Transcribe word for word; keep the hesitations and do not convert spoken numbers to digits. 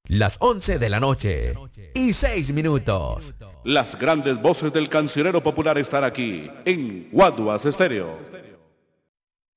Las once de la noche y seis minutos. Las grandes voces del cancionero popular están aquí en Guaduas Estéreo.